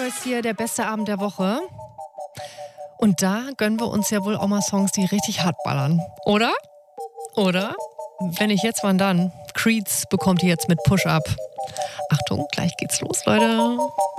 ist hier der beste Abend der Woche. Und da gönnen wir uns ja wohl auch mal Songs, die richtig hart ballern. Oder? Oder? Wenn nicht jetzt, wann dann? Creeds bekommt ihr jetzt mit Push Up. Achtung, gleich geht's los, Leute.